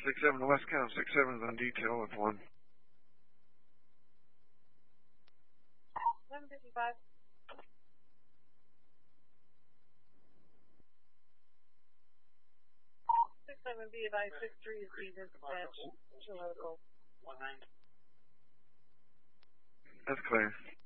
6-7 to West Count. 6-7's on detail with one. 755. 6-7 be advised, 6-3 is being dispatched to local. 19. That's clear.